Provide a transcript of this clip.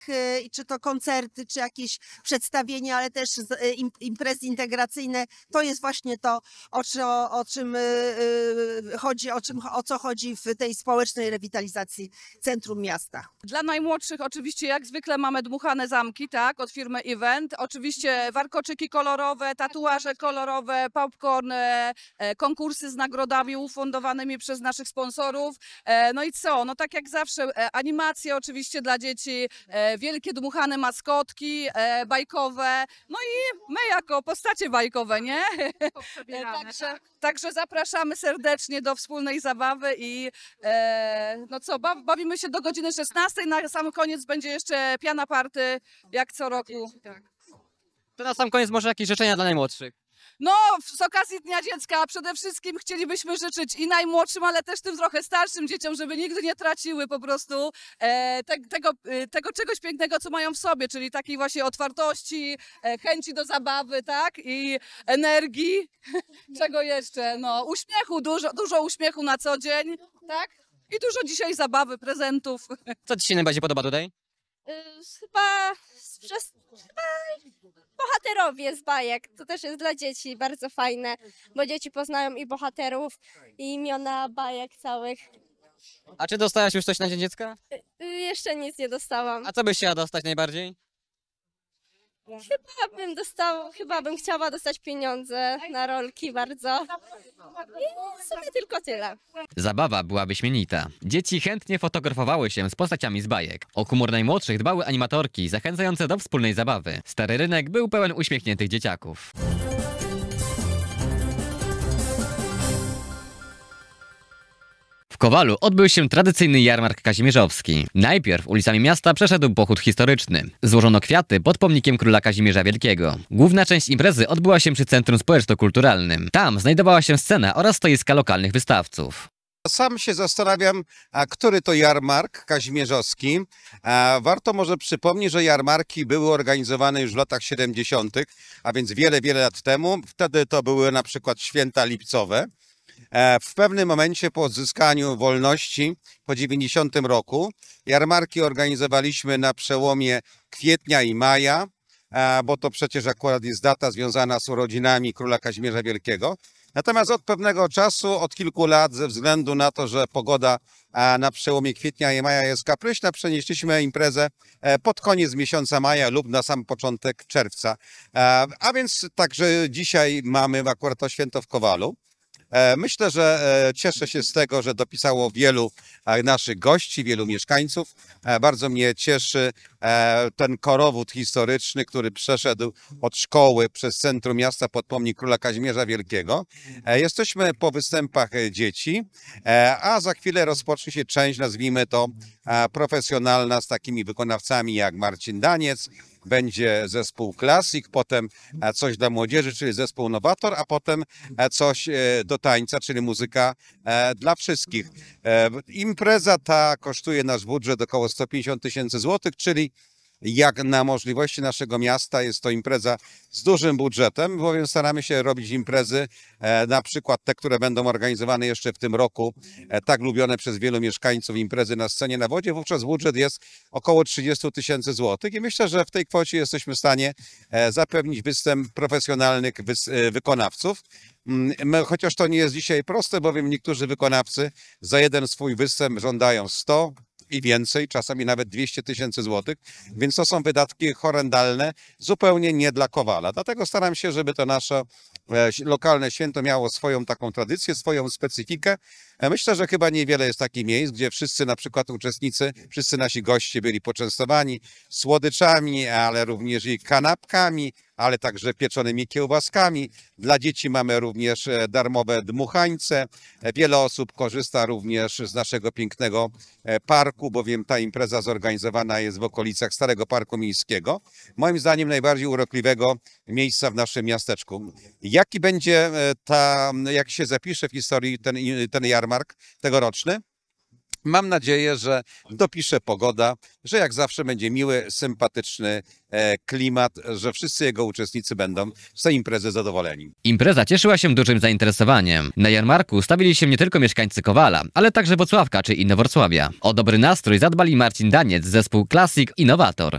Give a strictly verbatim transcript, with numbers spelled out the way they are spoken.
y, czy to koncerty, czy jakieś przedstawienia, ale też z- y, im- imprezy integracyjne. To jest właśnie to, o, czy- o, o czym y, y, chodzi, o, czym, o co chodzi w tej społecznej rewitalizacji centrum miasta. Dla najmłodszych oczywiście jak zwykle mamy dmuchane zamki, tak, od firmy Event. Oczywiście warkoczyki kolorowe, tatuaże kolorowe, popcorn, e, e, konkursy z nagrodami ufundowanymi przez naszych sponsorów. E, no i co? No tak jak zawsze e, animacje oczywiście dla dzieci, e, wielkie dmuchane maskotki e, bajkowe. No i my jako postacie bajkowe, nie? E, Także, także zapraszamy serdecznie do wspólnej zabawy i e, no co, baw, bawimy się do godziny szesnastej, na sam koniec będzie jeszcze piana party, jak co roku. To na sam koniec może jakieś życzenia dla najmłodszych. No, z okazji Dnia Dziecka przede wszystkim chcielibyśmy życzyć i najmłodszym, ale też tym trochę starszym dzieciom, żeby nigdy nie traciły po prostu e, te, tego, e, tego czegoś pięknego, co mają w sobie, czyli takiej właśnie otwartości, e, chęci do zabawy, tak, i energii. Czego jeszcze? No, uśmiechu, dużo, dużo uśmiechu na co dzień, tak? I dużo dzisiaj zabawy, prezentów. Co ci się najbardziej podoba tutaj? Y, Chyba, z- przez, chyba bohaterowie z bajek. To też jest dla dzieci bardzo fajne, bo dzieci poznają i bohaterów, i imiona bajek całych. A czy dostałaś już coś na Dzień Dziecka? Y, Jeszcze nic nie dostałam. A co byś chciała dostać najbardziej? Chyba bym dostał, chyba bym chciała dostać pieniądze na rolki bardzo. I w sumie tylko tyle. Zabawa była wyśmienita. Dzieci chętnie fotografowały się z postaciami z bajek. O humor najmłodszych dbały animatorki, zachęcające do wspólnej zabawy. Stary rynek był pełen uśmiechniętych dzieciaków. W Kowalu odbył się tradycyjny jarmark kazimierzowski. Najpierw ulicami miasta przeszedł pochód historyczny. Złożono kwiaty pod pomnikiem króla Kazimierza Wielkiego. Główna część imprezy odbyła się przy Centrum Społeczno-Kulturalnym. Tam znajdowała się scena oraz stoiska lokalnych wystawców. Sam się zastanawiam, a który to jarmark kazimierzowski. A warto może przypomnieć, że jarmarki były organizowane już w latach siedemdziesiątych, a więc wiele, wiele lat temu. Wtedy to były na przykład święta lipcowe. E, W pewnym momencie po odzyskaniu wolności, po dziewięćdziesiątym roku, jarmarki organizowaliśmy na przełomie kwietnia i maja, e, bo to przecież akurat jest data związana z urodzinami króla Kazimierza Wielkiego. Natomiast od pewnego czasu, od kilku lat, ze względu na to, że pogoda e, na przełomie kwietnia i maja jest kapryśna, przenieśliśmy imprezę e, pod koniec miesiąca maja lub na sam początek czerwca. E, A więc także dzisiaj mamy akurat to święto w Kowalu. E, Myślę, że e, cieszę się z tego, że dopisało wielu e, naszych gości, wielu mieszkańców. E, Bardzo mnie cieszy e, ten korowód historyczny, który przeszedł od szkoły przez centrum miasta pod pomnik króla Kazimierza Wielkiego. E, Jesteśmy po występach e, dzieci, e, a za chwilę rozpocznie się część, nazwijmy to e, profesjonalna, z takimi wykonawcami jak Marcin Daniec. Będzie zespół Classic, potem e, coś dla młodzieży, czyli zespół Nowator, a potem e, coś e, do tańca, czyli muzyka e, dla wszystkich. E, Impreza ta kosztuje nasz budżet około sto pięćdziesiąt tysięcy złotych, czyli jak na możliwości naszego miasta jest to impreza z dużym budżetem, bowiem staramy się robić imprezy, e, na przykład te, które będą organizowane jeszcze w tym roku, e, tak lubione przez wielu mieszkańców imprezy na scenie na wodzie, wówczas budżet jest około trzydzieści tysięcy złotych i myślę, że w tej kwocie jesteśmy w stanie e, zapewnić występ profesjonalnych wys- e, wykonawców. Mm, my- Chociaż to nie jest dzisiaj proste, bowiem niektórzy wykonawcy za jeden swój występ żądają sto i więcej, czasami nawet dwieście tysięcy złotych, więc to są wydatki horrendalne, zupełnie nie dla Kowala. Dlatego staram się, żeby to nasze e, ś- lokalne święto miało swoją taką tradycję, swoją specyfikę. E, Myślę, że chyba niewiele jest takich miejsc, gdzie wszyscy na przykład uczestnicy, wszyscy nasi goście byli poczęstowani słodyczami, ale również i kanapkami, ale także pieczonymi kiełbaskami. Dla dzieci mamy również e, darmowe dmuchańce. E, Wiele osób korzysta również z naszego pięknego e, parku, bowiem ta impreza zorganizowana jest w okolicach Starego Parku Miejskiego. Moim zdaniem najbardziej urokliwego miejsca w naszym miasteczku. Jaki będzie e, ta, jak się zapisze w historii ten, ten jarmark tegoroczny? Mam nadzieję, że dopisze pogoda, że jak zawsze będzie miły, sympatyczny e, klimat, że wszyscy jego uczestnicy będą z tej imprezy zadowoleni. Impreza cieszyła się dużym zainteresowaniem. Na jarmarku stawili się nie tylko mieszkańcy Kowala, ale także Włocławka czy Inowrocławia. O dobry nastrój zadbali Marcin Daniec, zespół Classic Innovator.